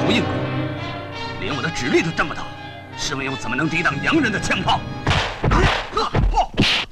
出硬功，连我的指力都这么大，试问又怎么能抵挡洋人的枪炮？